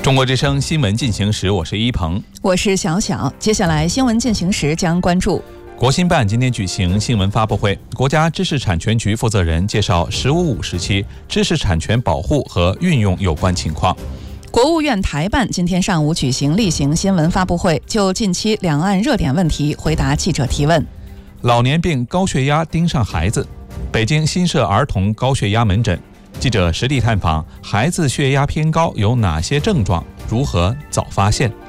中国之声新闻进行时，我是一鹏， 我是小小。接下来新闻进行时将关注国新办今天举行新闻发布会，国家知识产权局负责人介绍“15+5”时期知识产权保护和运用有关情况。 国务院台办今天上午举行例行新闻发布会，就近期两岸热点问题回答记者提问。 老年病高血压盯上孩子，北京新设儿童高血压门诊，记者实地探访孩子血压偏高有哪些症状，如何早发现。